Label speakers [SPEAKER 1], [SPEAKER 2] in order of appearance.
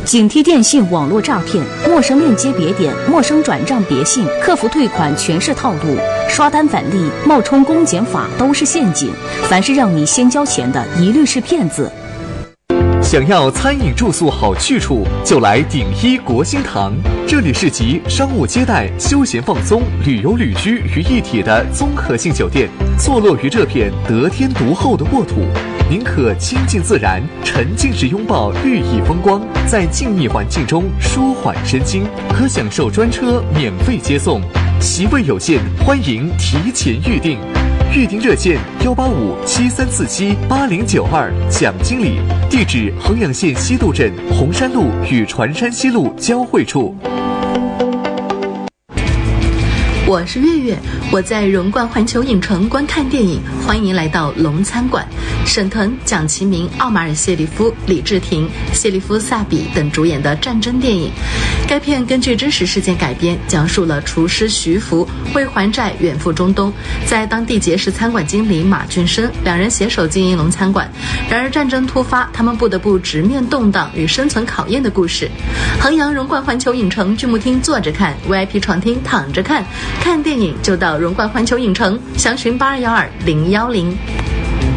[SPEAKER 1] 警惕电信网络诈骗，陌生链接别点，陌生转账别信，客服退款全是套路，刷单返利、冒充公检法都是陷阱。凡是让你先交钱的，一律是骗子。
[SPEAKER 2] 想要餐饮住宿好去处，就来鼎一国兴堂。这里是集商务接待、休闲放松、旅游旅居于一体的综合性酒店，坐落于这片得天独厚的沃土。您可亲近自然，沉浸式拥抱绿意风光，在静谧环境中舒缓身心，可享受专车免费接送。席位有限，欢迎提前预订。预订热线18573478092，蒋经理。地址：衡阳县西渡镇红山路与船山西路交汇处。
[SPEAKER 3] 我是月月，我在荣冠环球影城观看电影，欢迎来到龙餐馆。沈腾、蒋奇明、奥马尔·谢利夫、李治廷、谢利夫·萨比等主演的战争电影。该片根据真实事件改编，讲述了厨师徐福为还债远赴中东，在当地结识餐馆经理马俊生，两人携手经营龙餐馆。然而战争突发，他们不得不直面动荡与生存考验的故事。衡阳荣冠环球影城剧目厅坐着看， VIP 床厅躺着看。看电影就到荣冠环球影城，详询8212-010。